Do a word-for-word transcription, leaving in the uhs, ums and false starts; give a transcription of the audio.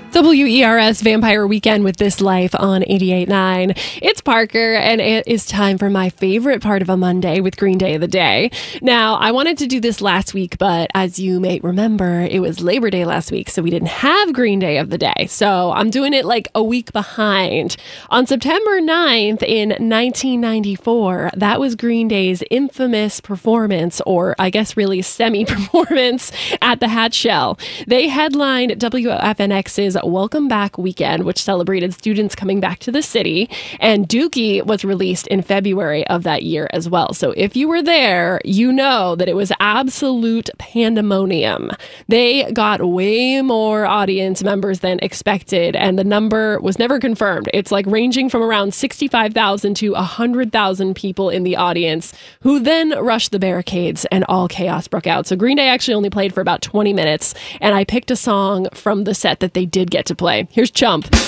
W E R S Vampire Weekend with This Life on eighty-eight point nine. It's Parker, and it is time for my favorite part of a Monday with Green Day of the Day. Now, I wanted to do this last week, but as you may remember, it was Labor Day last week, so we didn't have Green Day of the Day. So I'm doing it like a week behind. On September ninth in nineteen ninety-four, that was Green Day's infamous performance, or I guess really semi-performance, at the Hatch Shell. They headlined W F N X's Welcome Back Weekend, which celebrated students coming back to the city, and Dookie was released in February of that year as well. So if you were there, you know that it was absolute pandemonium. They got way more audience members than expected, and the number was never confirmed. It's like ranging from around sixty-five thousand to one hundred thousand people in the audience, who then rushed the barricades and all chaos broke out. So Green Day actually only played for about twenty minutes, and I picked a song from the set that they did get to play. Here's Chump.